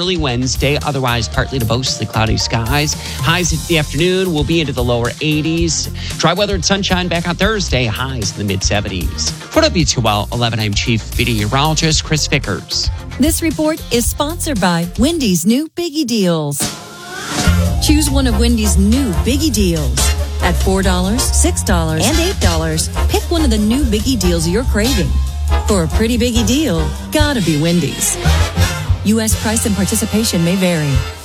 early Wednesday. Otherwise, partly to mostly cloudy skies. Highs in the afternoon will be into the lower 80s. Dry weather and sunshine back on Thursday. Highs in the mid-70s. For WTOL 11, I'm Chief Meteorologist Chris Vickers. This report is sponsored by Wendy's new Biggie Deals. Choose one of Wendy's new Biggie Deals. At $4, $6, and $8, pick one of the new Biggie Deals you're craving. For a pretty Biggie deal, gotta be Wendy's. U.S. price and participation may vary.